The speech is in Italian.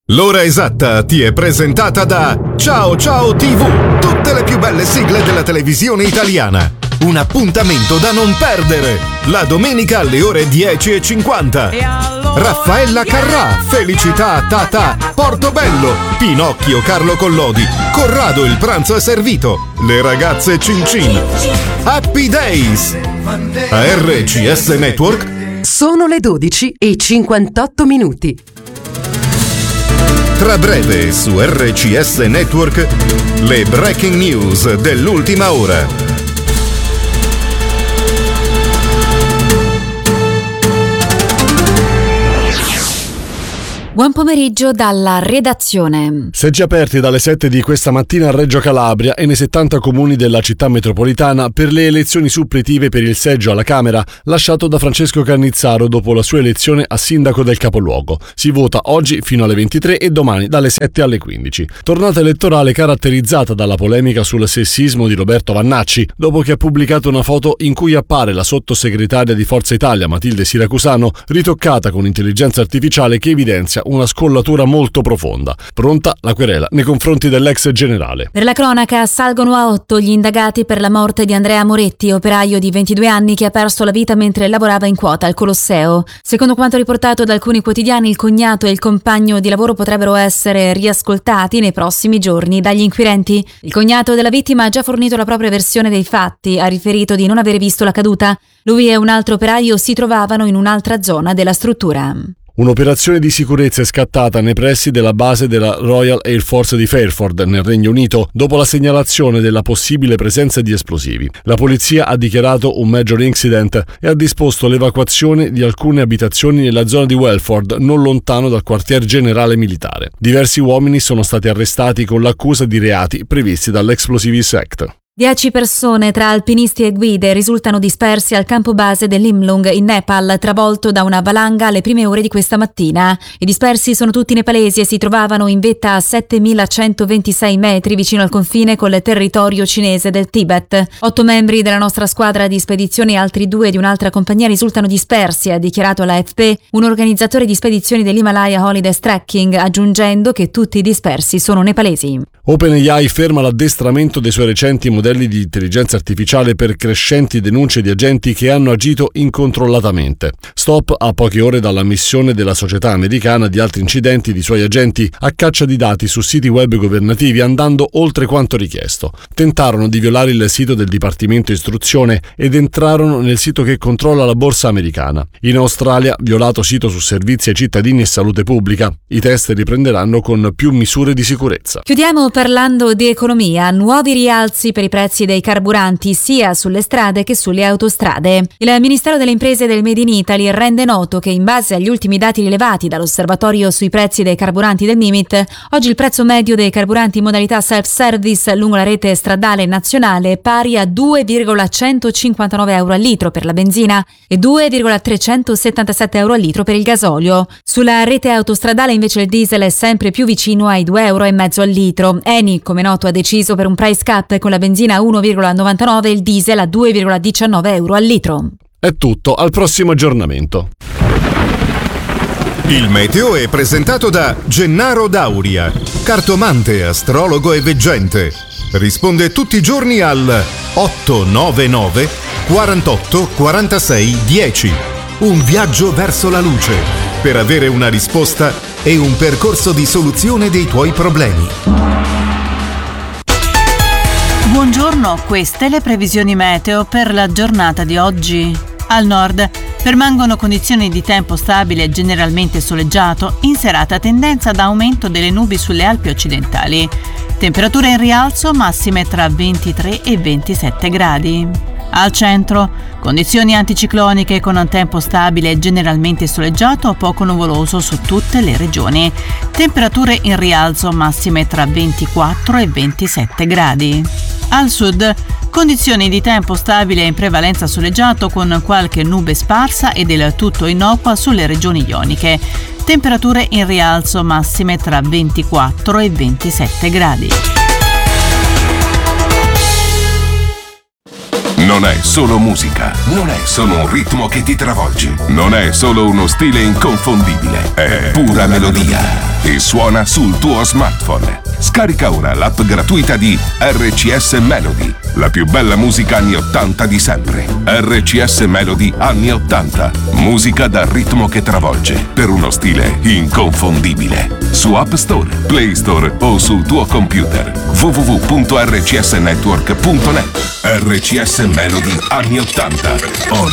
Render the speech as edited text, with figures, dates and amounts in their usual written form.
L'ora esatta ti è presentata da Ciao Ciao TV, tutte le più belle sigle della televisione italiana. Un appuntamento da non perdere, la domenica alle ore 10:50. Raffaella Carrà, Felicità Tata, Portobello, Pinocchio Carlo Collodi, Corrado il pranzo è servito, le ragazze Cin Cin, Happy Days. A RCS Network sono le 12:58. Tra breve su RCS Network le breaking news dell'ultima ora. Buon pomeriggio dalla redazione. Seggi aperti dalle 7 di questa mattina a Reggio Calabria e nei 70 comuni della città metropolitana per le elezioni suppletive per il seggio alla Camera lasciato da Francesco Cannizzaro dopo la sua elezione a sindaco del capoluogo. Si vota oggi fino alle 23 e domani dalle 7 alle 15. Tornata elettorale caratterizzata dalla polemica sul sessismo di Roberto Vannacci, dopo che ha pubblicato una foto in cui appare la sottosegretaria di Forza Italia Matilde Siracusano ritoccata con intelligenza artificiale che evidenzia una scollatura molto profonda. Pronta la querela nei confronti dell'ex generale. Per la cronaca salgono a 8 gli indagati per la morte di Andrea Moretti, operaio di 22 anni che ha perso la vita mentre lavorava in quota al Colosseo. Secondo quanto riportato da alcuni quotidiani, il cognato e il compagno di lavoro potrebbero essere riascoltati nei prossimi giorni dagli inquirenti. Il cognato della vittima ha già fornito la propria versione dei fatti, ha riferito di non avere visto la caduta. Lui e un altro operaio si trovavano in un'altra zona della struttura. Un'operazione di sicurezza è scattata nei pressi della base della Royal Air Force di Fairford, nel Regno Unito, dopo la segnalazione della possibile presenza di esplosivi. La polizia ha dichiarato un major incident e ha disposto l'evacuazione di alcune abitazioni nella zona di Welford, non lontano dal quartier generale militare. Diversi uomini sono stati arrestati con l'accusa di reati previsti dall'Explosives Act. 10 persone tra alpinisti e guide risultano dispersi al campo base dell'Imlung in Nepal, travolto da una valanga alle prime ore di questa mattina. I dispersi sono tutti nepalesi e si trovavano in vetta a 7.126 metri vicino al confine col territorio cinese del Tibet. 8 membri della nostra squadra di spedizioni e altri 2 di un'altra compagnia risultano dispersi, ha dichiarato l'AFP, un organizzatore di spedizioni dell'Himalaya Holidays Trekking, aggiungendo che tutti i dispersi sono nepalesi. OpenAI ferma l'addestramento dei suoi recenti modelli di intelligenza artificiale per crescenti denunce di agenti che hanno agito incontrollatamente. Stop a poche ore dalla missione della società americana di altri incidenti di suoi agenti a caccia di dati su siti web governativi andando oltre quanto richiesto. Tentarono di violare il sito del Dipartimento Istruzione ed entrarono nel sito che controlla la borsa americana. In Australia, violato sito su servizi ai cittadini e salute pubblica. I test riprenderanno con più misure di sicurezza. Chiudiamo parlando di economia, nuovi rialzi per i prezzi dei carburanti sia sulle strade che sulle autostrade. Il Ministero delle Imprese del Made in Italy rende noto che in base agli ultimi dati rilevati dall'osservatorio sui prezzi dei carburanti del MIMIT, oggi il prezzo medio dei carburanti in modalità self-service lungo la rete stradale nazionale è pari a 2,159 euro al litro per la benzina e 2,377 euro al litro per il gasolio. Sulla rete autostradale invece il diesel è sempre più vicino ai 2,5 euro al litro. Eni, come noto, ha deciso per un price cap con la benzina a 1,99 e il diesel a 2,19 euro al litro. È tutto, al prossimo aggiornamento. Il meteo è presentato da Gennaro Dauria, cartomante, astrologo e veggente. Risponde tutti i giorni al 899 48 46 10. Un viaggio verso la luce per avere una risposta e un percorso di soluzione dei tuoi problemi. Buongiorno, queste le previsioni meteo per la giornata di oggi. Al nord permangono condizioni di tempo stabile e generalmente soleggiato, in serata tendenza ad aumento delle nubi sulle Alpi occidentali. Temperature in rialzo, massime tra 23 e 27 gradi. Al centro, condizioni anticicloniche con un tempo stabile e generalmente soleggiato o poco nuvoloso su tutte le regioni. Temperature in rialzo, massime tra 24 e 27 gradi. Al sud, condizioni di tempo stabile e in prevalenza soleggiato con qualche nube sparsa e del tutto innocua sulle regioni ioniche. Temperature in rialzo, massime tra 24 e 27 gradi. Non è solo musica, non è solo un ritmo che ti travolge, non è solo uno stile inconfondibile, è pura melodia. e suona sul tuo smartphone. Scarica ora l'app gratuita di RCS Melody, la più bella musica anni 80 di sempre. RCS Melody anni 80, musica dal ritmo che travolge, per uno stile inconfondibile. Su App Store, Play Store o sul tuo computer. www.rcsnetwork.net. RCS Melody anni 80, on